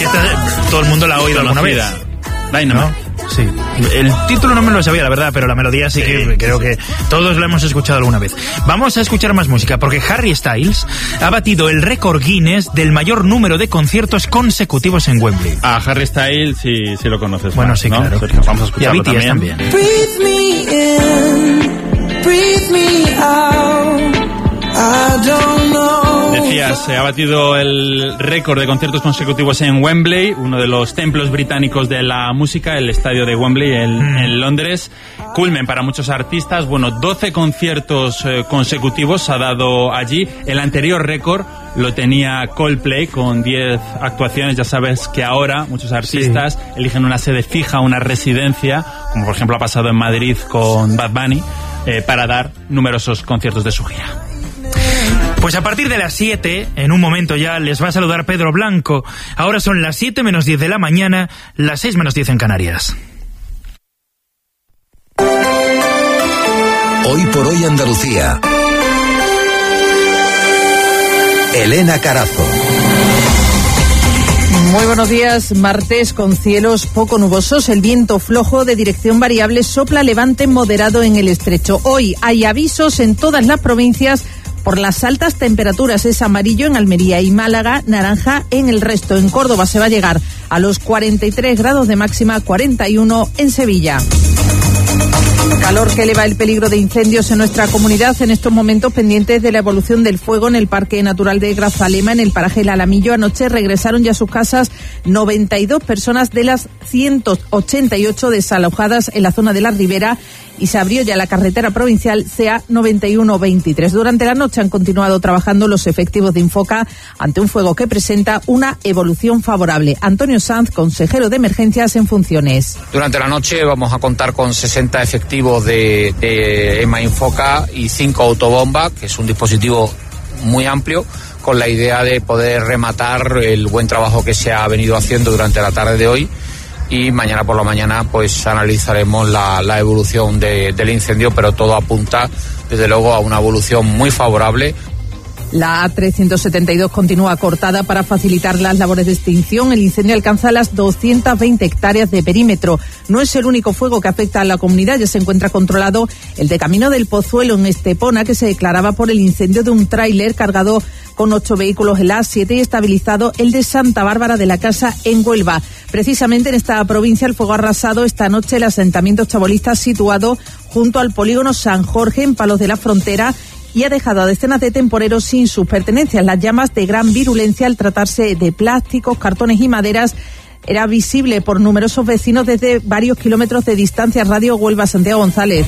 que todo el mundo la ha oído alguna vez. Dynamite. ¿No? Sí. El título no me lo sabía, la verdad, pero la melodía sí que creo que todos la hemos escuchado alguna vez. Vamos a escuchar más música, porque Harry Styles ha batido el récord Guinness del mayor número de conciertos consecutivos en Wembley. Harry Styles sí lo conoces. Bueno, más, sí, ¿no? claro. Sergio, vamos a escucharlo. Y a BTS también. Breathe me in, breathe me out. I don't know. Decías, se ha batido el récord de conciertos consecutivos en Wembley, uno de los templos británicos de la música, el estadio de Wembley en Londres. Culmen para muchos artistas. Bueno, 12 conciertos consecutivos ha dado allí. El anterior récord lo tenía Coldplay con 10 actuaciones. Ya sabes que ahora muchos artistas eligen una sede fija, una residencia, como por ejemplo ha pasado en Madrid con Bad Bunny, para dar numerosos conciertos de su gira. Pues a partir de las 7, en un momento ya, les va a saludar Pedro Blanco. Ahora son las 7 menos 10 de la mañana, las 6 menos 10 en Canarias. Hoy por hoy Andalucía. Elena Carazo. Muy buenos días. Martes con cielos poco nubosos. El viento flojo de dirección variable sopla levante moderado en el estrecho. Hoy hay avisos en todas las provincias por las altas temperaturas. Es amarillo en Almería y Málaga, naranja en el resto. En Córdoba se va a llegar a los 43 grados de máxima, 41 en Sevilla. Calor que eleva el peligro de incendios en nuestra comunidad, en estos momentos pendientes de la evolución del fuego en el Parque Natural de Grazalema, en el paraje El Alamillo. Anoche regresaron ya a sus casas 92 personas de las 188 desalojadas en la zona de la Ribera, y se abrió ya la carretera provincial CA 9123. Durante la noche han continuado trabajando los efectivos de Infoca ante un fuego que presenta una evolución favorable. Antonio Sanz, consejero de emergencias en funciones. Durante la noche vamos a contar con 60 efectivos de EMA Infoca y 5 autobombas, que es un dispositivo muy amplio, con la idea de poder rematar el buen trabajo que se ha venido haciendo durante la tarde de hoy. Y mañana por la mañana pues analizaremos la evolución del incendio, pero todo apunta desde luego a una evolución muy favorable. La A372 continúa cortada para facilitar las labores de extinción. El incendio alcanza las 220 hectáreas de perímetro. No es el único fuego que afecta a la comunidad. Ya se encuentra controlado el de Camino del Pozuelo en Estepona, que se declaraba por el incendio de un tráiler cargado con 8 vehículos en la A7, y estabilizado el de Santa Bárbara de la Casa en Huelva. Precisamente en esta provincia el fuego ha arrasado esta noche el asentamiento chabolista situado junto al polígono San Jorge en Palos de la Frontera, y ha dejado a decenas de temporeros sin sus pertenencias. Las llamas, de gran virulencia al tratarse de plásticos, cartones y maderas, era visible por numerosos vecinos desde varios kilómetros de distancia. Radio Huelva, Santiago González.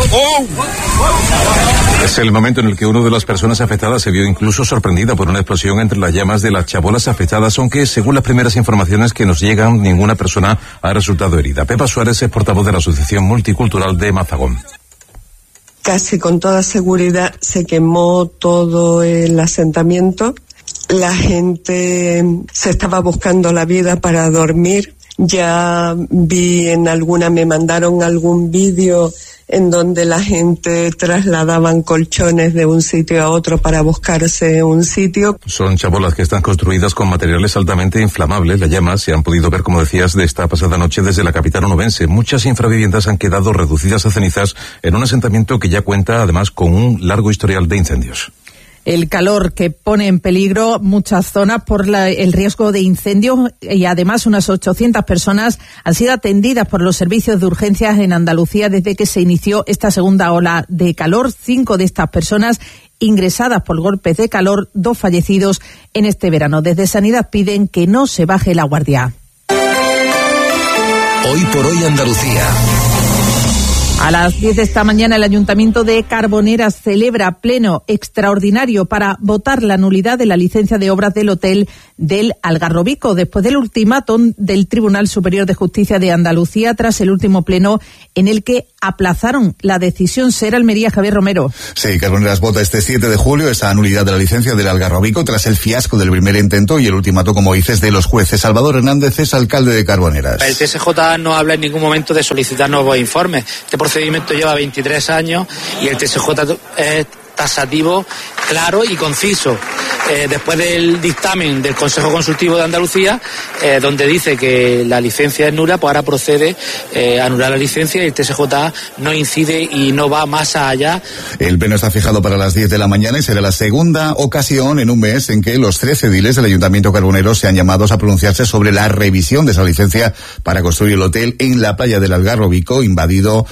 Es el momento en el que una de las personas afectadas se vio incluso sorprendida por una explosión entre las llamas de las chabolas afectadas, aunque según las primeras informaciones que nos llegan, ninguna persona ha resultado herida. Pepa Suárez es portavoz de la Asociación Multicultural de Mazagón. Casi con toda seguridad se quemó todo el asentamiento. La gente se estaba buscando la vida para dormir. Ya vi me mandaron algún vídeo en donde la gente trasladaban colchones de un sitio a otro para buscarse un sitio. Son chabolas que están construidas con materiales altamente inflamables. Las llamas se han podido ver, como decías, de esta pasada noche desde la capital onubense. Muchas infraviviendas han quedado reducidas a cenizas en un asentamiento que ya cuenta además con un largo historial de incendios. El calor que pone en peligro muchas zonas por el riesgo de incendios, y además unas 800 personas han sido atendidas por los servicios de urgencias en Andalucía desde que se inició esta segunda ola de calor. 5 de estas personas ingresadas por golpes de calor, 2 fallecidos en este verano. Desde Sanidad piden que no se baje la guardia. Hoy por hoy Andalucía. A las 10 de esta mañana el Ayuntamiento de Carboneras celebra pleno extraordinario para votar la nulidad de la licencia de obras del hotel del Algarrobico, después del ultimátum del Tribunal Superior de Justicia de Andalucía, tras el último pleno en el que aplazaron la decisión. Ser Almería, Javier Romero. Sí, Carboneras vota este 7 de julio esa nulidad de la licencia del Algarrobico tras el fiasco del primer intento y el ultimátum, como dices, de los jueces. Salvador Hernández es alcalde de Carboneras. El TSJ no habla en ningún momento de solicitar nuevos informes. Este procedimiento lleva 23 años y el TSJ es tasativo claro y conciso. Después del dictamen del Consejo Consultivo de Andalucía, donde dice que la licencia es nula, pues ahora procede a anular la licencia y el TSJ no incide y no va más allá. El pleno está fijado para las 10 de la mañana y será la segunda ocasión en un mes en que los 13 ediles del Ayuntamiento Carbonero sean llamados a pronunciarse sobre la revisión de esa licencia para construir el hotel en la playa del Algarrobico, invadiendo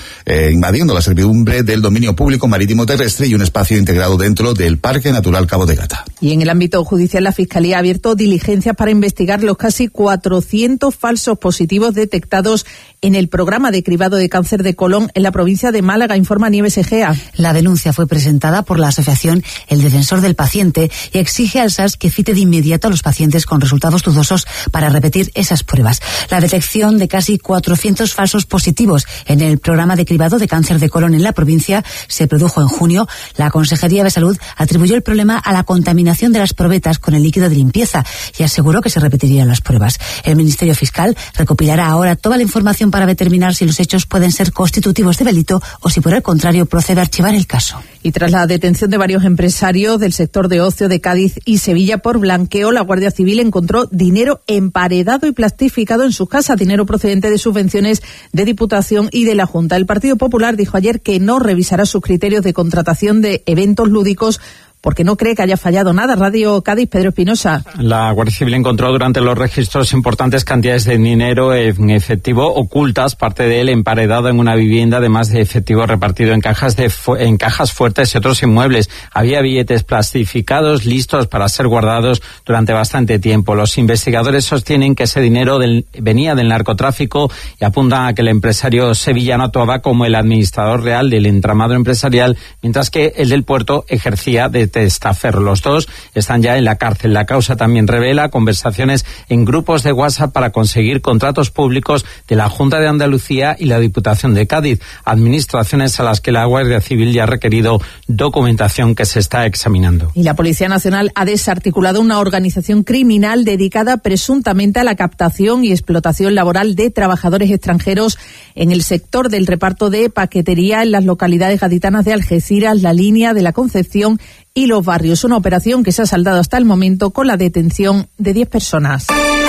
la servidumbre del dominio público marítimo terrestre y un espacio integrado dentro del Parque Natural Cabo de Gata. Y en el ámbito judicial, la Fiscalía ha abierto diligencias para investigar los casi 400 falsos positivos detectados en el programa de cribado de cáncer de colon en la provincia de Málaga, informa Nieves Egea. La denuncia fue presentada por la asociación El Defensor del Paciente y exige al SAS que cite de inmediato a los pacientes con resultados dudosos para repetir esas pruebas. La detección de casi 400 falsos positivos en el programa de cribado de cáncer de colon en la provincia se produjo en junio. La Consejería de Salud atribuyó el problema a la contaminación de las probetas con el líquido de limpieza y aseguró que se repetirían las pruebas. El Ministerio Fiscal recopilará ahora toda la información para determinar si los hechos pueden ser constitutivos de delito o si por el contrario procede a archivar el caso. Y tras la detención de varios empresarios del sector de ocio de Cádiz y Sevilla por blanqueo, la Guardia Civil encontró dinero emparedado y plastificado en sus casas, dinero procedente de subvenciones de Diputación y de la Junta. El Partido Popular dijo ayer que no revisará sus criterios de contratación de eventos lúdicos porque no cree que haya fallado nada. Radio Cádiz, Pedro Espinosa. La Guardia Civil encontró durante los registros importantes cantidades de dinero en efectivo ocultas, parte de él emparedado en una vivienda, además de efectivo repartido en cajas fuertes y otros inmuebles. Había billetes plastificados listos para ser guardados durante bastante tiempo. Los investigadores sostienen que ese dinero venía del narcotráfico y apuntan a que el empresario sevillano actuaba como el administrador real del entramado empresarial, mientras que el del puerto ejercía de testaferro. Los dos están ya en la cárcel. La causa también revela conversaciones en grupos de WhatsApp para conseguir contratos públicos de la Junta de Andalucía y la Diputación de Cádiz, administraciones a las que la Guardia Civil ya ha requerido documentación que se está examinando. Y la Policía Nacional ha desarticulado una organización criminal dedicada presuntamente a la captación y explotación laboral de trabajadores extranjeros en el sector del reparto de paquetería en las localidades gaditanas de Algeciras, La Línea, de la Concepción y Los Barrios. Una operación que se ha saldado hasta el momento con la detención de 10 personas.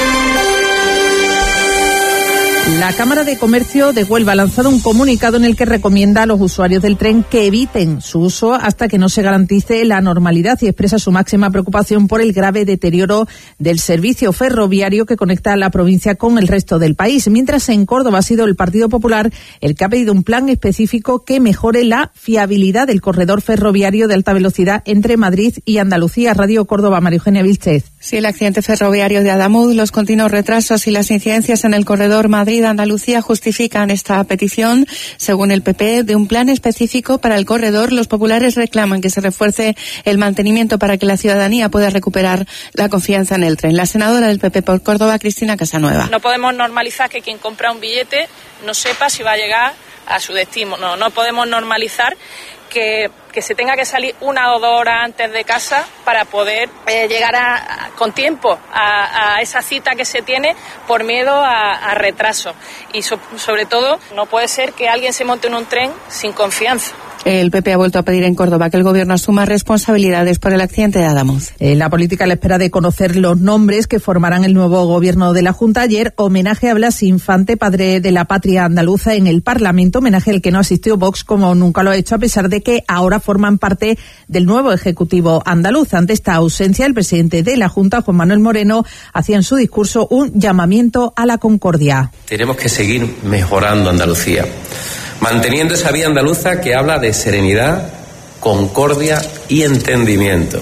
La Cámara de Comercio de Huelva ha lanzado un comunicado en el que recomienda a los usuarios del tren que eviten su uso hasta que no se garantice la normalidad y expresa su máxima preocupación por el grave deterioro del servicio ferroviario que conecta a la provincia con el resto del país. Mientras en Córdoba ha sido el Partido Popular el que ha pedido un plan específico que mejore la fiabilidad del corredor ferroviario de alta velocidad entre Madrid y Andalucía. Radio Córdoba, María Eugenia Vilchez. Sí, el accidente ferroviario de Adamuz, los continuos retrasos y las incidencias en el corredor Madrid-Andalucía justifican esta petición. Según el PP, de un plan específico para el corredor, los populares reclaman que se refuerce el mantenimiento para que la ciudadanía pueda recuperar la confianza en el tren. La senadora del PP por Córdoba, Cristina Casanueva. No podemos normalizar que quien compra un billete no sepa si va a llegar a su destino. No podemos normalizar que se tenga que salir 1 o 2 horas antes de casa para poder llegar con tiempo a esa cita que se tiene por miedo a retraso. Y sobre todo, no puede ser que alguien se monte en un tren sin confianza. El PP ha vuelto a pedir en Córdoba que el gobierno asuma responsabilidades por el accidente de Adamuz. La política a la espera de conocer los nombres que formarán el nuevo gobierno de la Junta. Ayer, homenaje a Blas Infante, padre de la patria andaluza, en el Parlamento, homenaje al que no asistió Vox como nunca lo ha hecho, a pesar de que ahora forman parte del nuevo Ejecutivo andaluz. Ante esta ausencia, el presidente de la Junta, Juan Manuel Moreno, hacía en su discurso un llamamiento a la concordia. Tenemos que seguir mejorando Andalucía, manteniendo esa vía andaluza que habla de serenidad, concordia y entendimiento.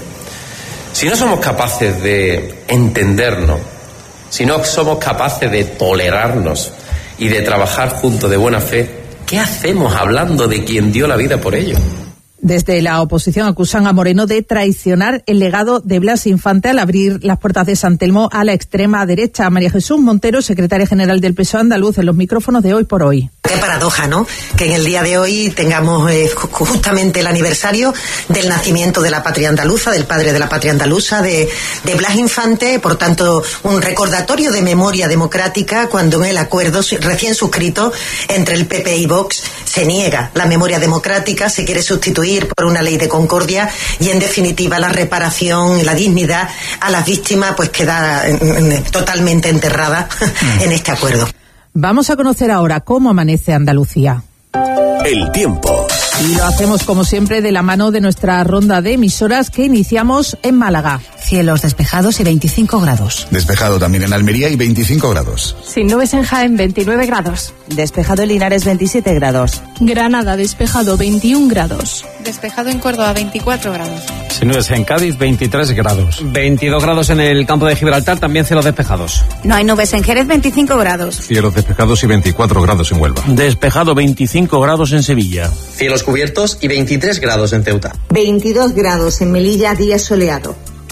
Si no somos capaces de entendernos, si no somos capaces de tolerarnos y de trabajar juntos de buena fe, ¿qué hacemos hablando de quien dio la vida por ello? Desde la oposición acusan a Moreno de traicionar el legado de Blas Infante al abrir las puertas de San Telmo a la extrema derecha. María Jesús Montero, secretaria general del PSOE andaluz, en los micrófonos de Hoy por Hoy. Qué paradoja, ¿no? Que en el día de hoy tengamos justamente el aniversario del nacimiento de la patria andaluza, del padre de la patria andaluza, de Blas Infante, por tanto, un recordatorio de memoria democrática cuando en el acuerdo recién suscrito entre el PP y Vox se niega la memoria democrática, se quiere sustituir por una ley de concordia y en definitiva la reparación y la dignidad a las víctimas pues queda totalmente enterrada en este acuerdo. Vamos a conocer ahora cómo amanece Andalucía. El tiempo. Y lo hacemos como siempre de la mano de nuestra ronda de emisoras que iniciamos en Málaga. Cielos despejados y 25 grados. Despejado también en Almería y 25 grados. Sin nubes en Jaén, 29 grados. Despejado en Linares, 27 grados. Granada, despejado, 21 grados. Despejado en Córdoba, 24 grados. Sin nubes en Cádiz, 23 grados. 22 grados en el campo de Gibraltar, también cielos despejados. No hay nubes en Jerez, 25 grados. Cielos despejados y 24 grados en Huelva. Despejado, 25 grados en Sevilla. Cielos cubiertos y 23 grados en Ceuta. 22 grados en Melilla, día soleado.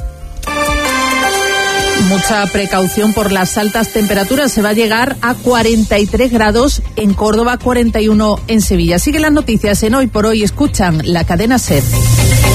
Mucha precaución por las altas temperaturas. Se va a llegar a 43 grados en Córdoba, 41 en Sevilla. Siguen las noticias en Hoy por Hoy. Escuchan la cadena SER.